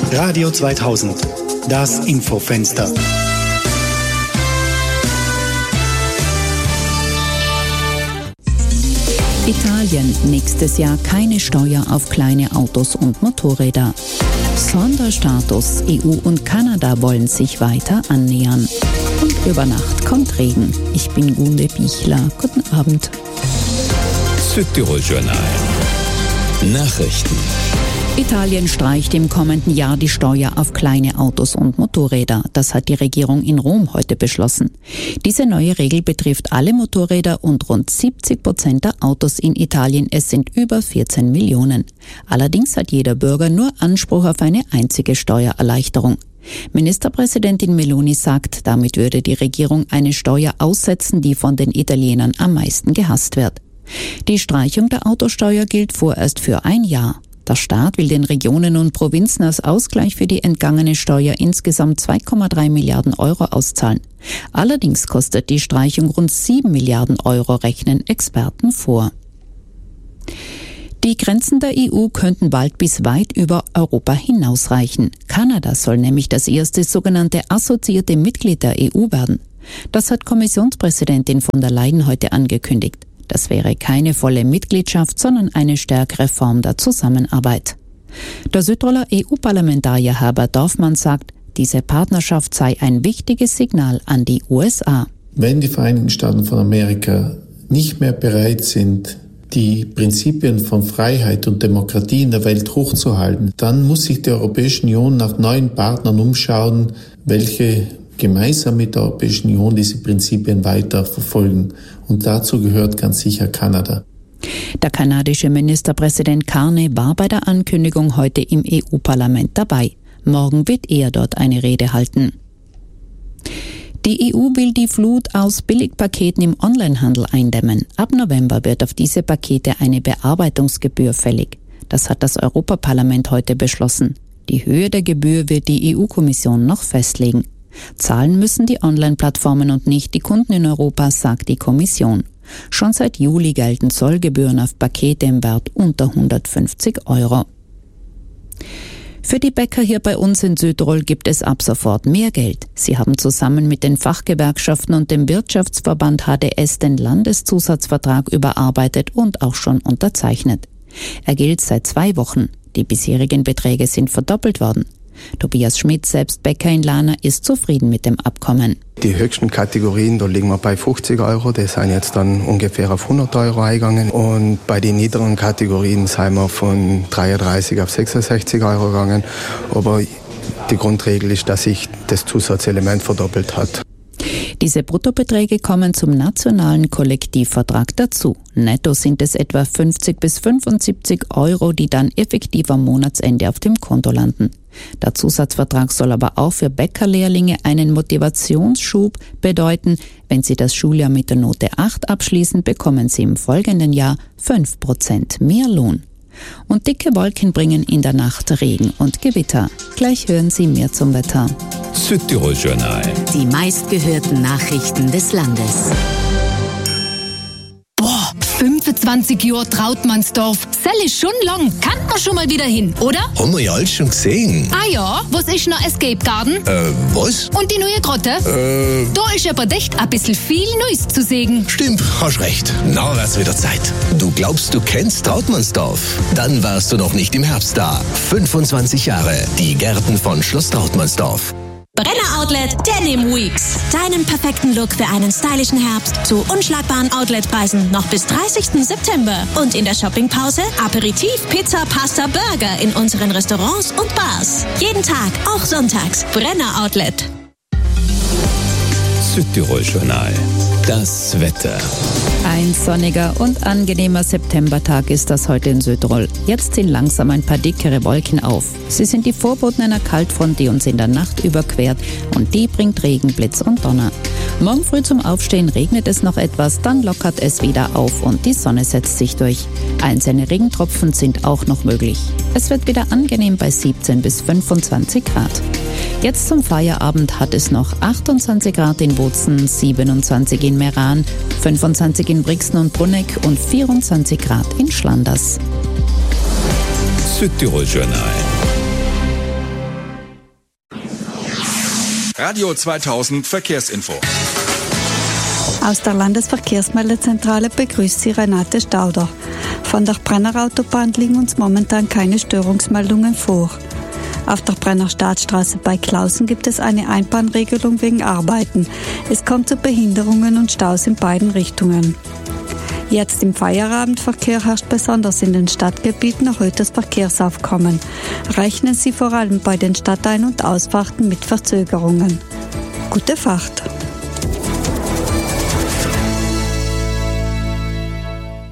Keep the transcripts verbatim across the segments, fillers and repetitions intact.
Radio zweitausend, das Infofenster. Italien, nächstes Jahr keine Steuer auf kleine Autos und Motorräder. Sonderstatus, E U und Kanada wollen sich weiter annähern. Und über Nacht kommt Regen. Ich bin Gunde Bichler. Guten Abend. Südtirol-Journal. Nachrichten. Italien streicht im kommenden Jahr die Steuer auf kleine Autos und Motorräder. Das hat die Regierung in Rom heute beschlossen. Diese neue Regel betrifft alle Motorräder und rund siebzig Prozent der Autos in Italien. Es sind über vierzehn Millionen. Allerdings hat jeder Bürger nur Anspruch auf eine einzige Steuererleichterung. Ministerpräsidentin Meloni sagt, damit würde die Regierung eine Steuer aussetzen, die von den Italienern am meisten gehasst wird. Die Streichung der Autosteuer gilt vorerst für ein Jahr. Der Staat will den Regionen und Provinzen als Ausgleich für die entgangene Steuer insgesamt zwei Komma drei Milliarden Euro auszahlen. Allerdings kostet die Streichung rund sieben Milliarden Euro, rechnen Experten vor. Die Grenzen der E U könnten bald bis weit über Europa hinausreichen. Kanada soll nämlich das erste sogenannte assoziierte Mitglied der E U werden. Das hat Kommissionspräsidentin von der Leyen heute angekündigt. Das wäre keine volle Mitgliedschaft, sondern eine stärkere Form der Zusammenarbeit. Der Südtiroler E U-Parlamentarier Herbert Dorfmann sagt, diese Partnerschaft sei ein wichtiges Signal an die U S A. Wenn die Vereinigten Staaten von Amerika nicht mehr bereit sind, die Prinzipien von Freiheit und Demokratie in der Welt hochzuhalten, dann muss sich die Europäische Union nach neuen Partnern umschauen, welche gemeinsam mit der Europäischen Union diese Prinzipien weiter verfolgen. Und dazu gehört ganz sicher Kanada. Der kanadische Ministerpräsident Carney war bei der Ankündigung heute im E U-Parlament dabei. Morgen wird er dort eine Rede halten. Die E U will die Flut aus Billigpaketen im Onlinehandel eindämmen. Ab November wird auf diese Pakete eine Bearbeitungsgebühr fällig. Das hat das Europaparlament heute beschlossen. Die Höhe der Gebühr wird die E U-Kommission noch festlegen. Zahlen müssen die Online-Plattformen und nicht die Kunden in Europa, sagt die Kommission. Schon seit Juli gelten Zollgebühren auf Pakete im Wert unter hundertfünfzig Euro. Für die Bäcker hier bei uns in Südtirol gibt es ab sofort mehr Geld. Sie haben zusammen mit den Fachgewerkschaften und dem Wirtschaftsverband H D S den Landeszusatzvertrag überarbeitet und auch schon unterzeichnet. Er gilt seit zwei Wochen. Die bisherigen Beträge sind verdoppelt worden. Tobias Schmidt, selbst Bäcker in Lana, ist zufrieden mit dem Abkommen. Die höchsten Kategorien, da liegen wir bei fünfzig Euro, das sind jetzt dann ungefähr auf hundert Euro eingegangen. Und bei den niederen Kategorien sind wir von dreiunddreißig auf sechsundsechzig Euro gegangen. Aber die Grundregel ist, dass sich das Zusatzelement verdoppelt hat. Diese Bruttobeträge kommen zum nationalen Kollektivvertrag dazu. Netto sind es etwa fünfzig bis fünfundsiebzig Euro, die dann effektiv am Monatsende auf dem Konto landen. Der Zusatzvertrag soll aber auch für Bäckerlehrlinge einen Motivationsschub bedeuten. Wenn sie das Schuljahr mit der Note acht abschließen, bekommen sie im folgenden Jahr fünf Prozent mehr Lohn. Und dicke Wolken bringen in der Nacht Regen und Gewitter. Gleich hören Sie mehr zum Wetter. Südtirol-Journal. Die meistgehörten Nachrichten des Landes. Boah, fünfundzwanzig Jahre Trautmannsdorf. Sell ist schon lang. Kann man schon mal wieder hin, oder? Haben wir ja alles schon gesehen. Ah ja, was ist noch Escape Garden? Äh, was? Und die neue Grotte? Äh... Da ist aber echt ein bisschen viel Neues zu sehen. Stimmt, hast recht. Na, wär's wieder Zeit. Du glaubst, du kennst Trautmannsdorf? Dann warst du noch nicht im Herbst da. fünfundzwanzig Jahre. Die Gärten von Schloss Trautmannsdorf. Brenner Outlet Denim Weeks. Deinen perfekten Look für einen stylischen Herbst zu unschlagbaren Outletpreisen noch bis dreißigsten September. Und in der Shoppingpause Aperitif, Pizza, Pasta, Burger in unseren Restaurants und Bars. Jeden Tag, auch sonntags. Brenner Outlet. Südtirol-Journal. Das Wetter. Ein sonniger und angenehmer Septembertag ist das heute in Südtirol. Jetzt ziehen langsam ein paar dickere Wolken auf. Sie sind die Vorboten einer Kaltfront, die uns in der Nacht überquert, und die bringt Regen, Blitz und Donner. Morgen früh zum Aufstehen regnet es noch etwas, dann lockert es wieder auf und die Sonne setzt sich durch. Einzelne Regentropfen sind auch noch möglich. Es wird wieder angenehm bei siebzehn bis fünfundzwanzig Grad. Jetzt zum Feierabend hat es noch achtundzwanzig Grad in Bozen, siebenundzwanzig in Meran, fünfundzwanzig in Brixen und Bruneck und vierundzwanzig Grad in Schlanders. Südtirol-Journal. Radio zweitausend Verkehrsinfo. Aus der Landesverkehrsmeldezentrale begrüßt Sie Renate Stauder. Von der Brennerautobahn liegen uns momentan keine Störungsmeldungen vor. Auf der Brenner Staatsstraße bei Klausen gibt es eine Einbahnregelung wegen Arbeiten. Es kommt zu Behinderungen und Staus in beiden Richtungen. Jetzt im Feierabendverkehr herrscht besonders in den Stadtgebieten erhöhtes Verkehrsaufkommen. Rechnen Sie vor allem bei den Stadtein- und Ausfahrten mit Verzögerungen. Gute Fahrt!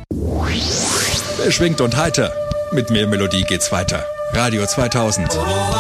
Beschwingt und heiter. Mit mehr Melodie geht's weiter. Radio zweitausend.